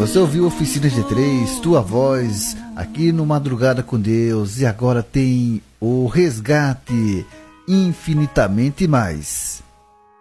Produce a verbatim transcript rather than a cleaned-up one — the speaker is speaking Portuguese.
Você ouviu Oficina G três, Tua Voz, aqui no Madrugada com Deus, e agora tem o Resgate, Infinitamente Mais.